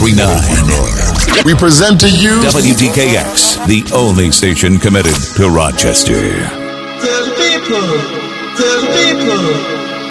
1039. We present to you WDKX, the only station committed to Rochester. Tell the people.